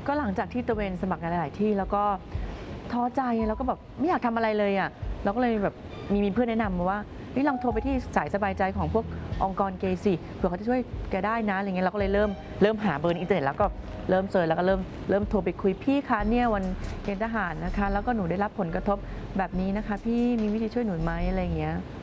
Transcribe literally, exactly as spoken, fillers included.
ก็หลังจากที่ตระเวนสมัครงานหลายๆที่แล้วก็ท้อใจแล้วก็แบบไม่อยากทำอะไรเลยอ่ะเราก็เลยแบบมีมีเพื่อนแนะนำมาว่านี่ลองโทรไปที่สายสบายใจของพวกองค์กรเกย์สิเผื่อเขาจะช่วยแกได้นะอะไรเงี้ยเราก็เลยเริ่มเริ่มหาเบอร์ในอินเทอร์เน็ตแล้วก็เริ่มเซิร์ชแล้วก็เริ่มเริ่มโทรไปคุยพี่คะเนี่ยวันเกณฑ์ทหารนะคะแล้วก็หนูได้รับผลกระทบแบบนี้นะคะพี่มีวิธีช่วยหนูไหมอะไรเงี้ย